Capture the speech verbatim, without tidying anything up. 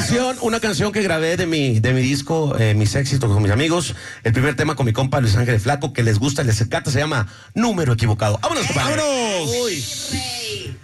canción, una canción que grabé de mi, de mi disco, eh, mis éxitos con mis amigos. El primer tema con mi compa Luis Ángel Flaco, que les gusta, les encanta, se llama Número Equivocado. ¡Vámonos, compadre! ¡Vámonos! Uy.